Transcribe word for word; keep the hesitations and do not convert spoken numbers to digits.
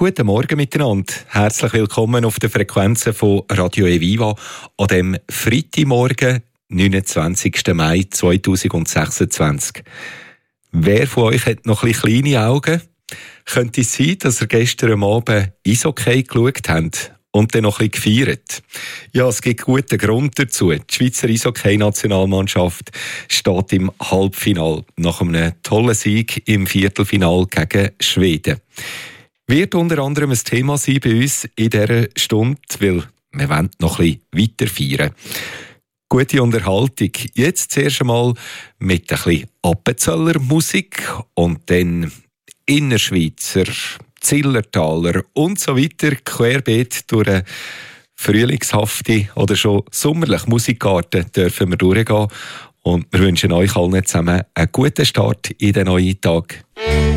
Guten Morgen miteinander. Herzlich willkommen auf den Frequenzen von Radio Eviva an dem Freitagmorgen, neunundzwanzigsten Mai zweitausendsechsundzwanzig. Wer von euch hat noch ein bisschen kleine Augen? Könnte es sein, dass ihr gestern Abend Eishockey geschaut habt und dann noch ein bisschen gefeiert? Ja, es gibt guten Grund dazu. Die Schweizer Eishockey-Nationalmannschaft steht im Halbfinale nach einem tollen Sieg im Viertelfinal gegen Schweden. Wird unter anderem ein Thema sein bei uns in dieser Stunde, weil wir wollen noch ein bisschen weiter feiern. Gute Unterhaltung. Jetzt zuerst einmal mit ein bisschen Appenzeller Musik und dann Innerschweizer, Zillertaler und so weiter querbeet durch eine frühlingshafte oder schon sommerliche Musikgarten dürfen wir durchgehen. Und wir wünschen euch allen zusammen einen guten Start in den neuen Tag.